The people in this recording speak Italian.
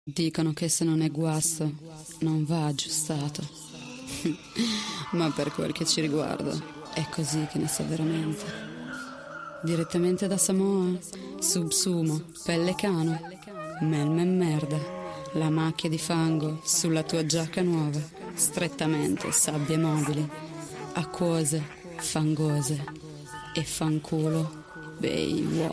Dicono che se non è guasto non va aggiustato. Ma per quel che ci riguarda è così che ne so veramente. Direttamente da Samoa, subsumo, pelle cano, melmen merda, la macchia di fango sulla tua giacca nuova, strettamente sabbie mobili, acquose, fangose e fanculo, bei uova.